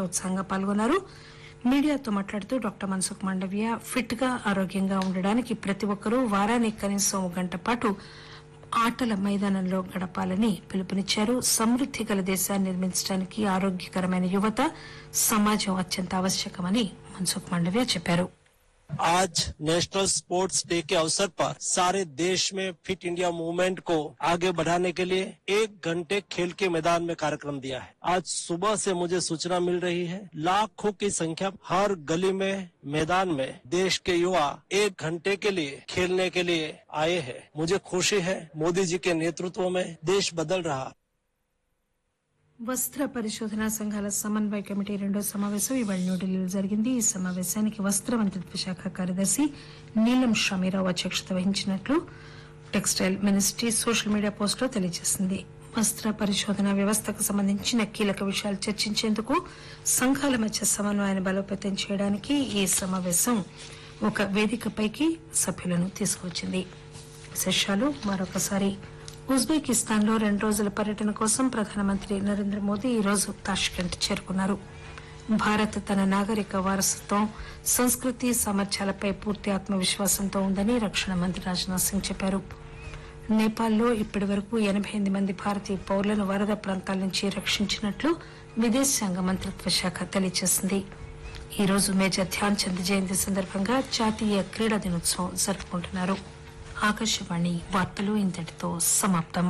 ఉత్సాహంగా పాల్గొన్నారు. మీడియాతో మాట్లాడుతూ డాక్టర్ మన్సుఖ్ మాండవ్య ఫిట్ గా ఆరోగ్యంగా ఉండడానికి ప్రతి ఒక్కరూ వారానికి కనీసం 1 గంట పాటు ఆటల మైదానంలో గడపాలని పిలుపునిచ్చారు. సమృద్ది గల దేశాన్ని నిర్మించడానికి ఆరోగ్యకరమైన యువత సమాజం అత్యంత ఆవశ్యకమని మన్సుఖ్ మాండవ్య చెప్పారు. आज नेशनल स्पोर्ट्स डे के अवसर पर सारे देश में फिट इंडिया मूवमेंट को आगे बढ़ाने के लिए 1 घंटे खेल के मैदान में कार्यक्रम दिया है। आज सुबह से मुझे सूचना मिल रही है, लाखों की संख्या हर गली में मैदान में देश के युवा 1 घंटे के लिए खेलने के लिए आए हैं। मुझे खुशी है, मोदी जी के नेतृत्व में देश बदल रहा। వస్త్ర పరిశోధనా సంఘాల సమన్వయ కమిటీ రెండో సమావేశం ఇవాళ న్యూఢిల్లీలో జరిగింది. ఈ సమావేశానికి వస్త్ర మంత్రిత్వ శాఖ కార్యదర్శి నీలం షమీరావు అధ్యక్షత వహించినట్లు టెక్స్టైల్ మినిస్ట్రీ సోషల్ మీడియా పోస్టులో తెలియజేసింది. వస్త్ర పరిశోధన వ్యవస్థకు సంబంధించిన కీలక విషయాలు చర్చించేందుకు సంఘాల మధ్య సమన్వయాన్ని బలోపేతం చేయడానికి ఈ సమావేశం ఒక వేదికపైకి సభ్యులను తీసుకువచ్చింది. విశేషాలు మరొకసారి. ఉజ్బెకిస్తాన్ లో 2 రోజుల పర్యటన కోసం ప్రధానమంత్రి నరేంద్ర మోదీ ఈ రోజు తాష్కెంట్ చేరుకున్నారు. భారత్ తన నాగరిక వారసత్వం, సంస్కృతి, సామర్థ్యాలపై పూర్తి ఆత్మవిశ్వాసంతో ఉందని రక్షణ మంత్రి రాజ్నాథ్ సింగ్ చెప్పారు. నేపాల్లో ఇప్పటి వరకు 88 మంది భారతీయ పౌరులను వరద ప్రాంతాల నుంచి రక్షించినట్లు విదేశాంగ మంత్రిత్వ శాఖ తెలియజేసింది. ఈ రోజు మేజర్ ధ్యాన్ చంద్ జయంతి సందర్భంగా జాతీయ క్రీడా దినోత్సవం జరుపుకుంటున్నారు. ఆకాశవాణి వార్తలు ఇంతటితో సమాప్తం.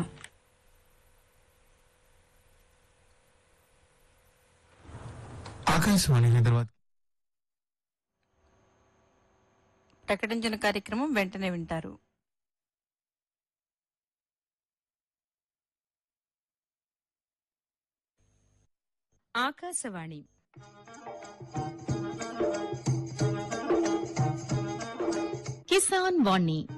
ఆకాశవాణి హైదరాబాద్ ప్రకటించిన కార్యక్రమం వెంటనే వింటారు. ఆకాశవాణి కిసాన్ వాణి